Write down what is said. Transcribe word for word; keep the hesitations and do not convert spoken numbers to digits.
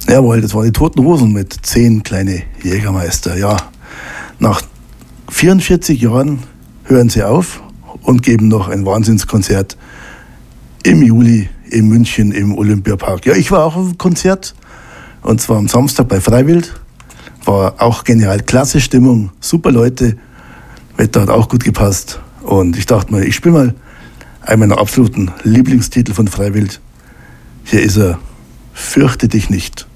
Jawohl, das waren die Toten Hosen mit zehn kleine Jägermeister. Ja, nach vierundvierzig Jahren hören sie auf und geben noch ein Wahnsinnskonzert im Juli in München im Olympiapark. Ja, ich war auch auf dem Konzert und zwar am Samstag bei Freiwild. War auch genial, klasse Stimmung, super Leute, Wetter hat auch gut gepasst und ich dachte mal, ich spiele mal einen meiner absoluten Lieblingstitel von Freiwild. Hier ist er, Fürchte dich nicht.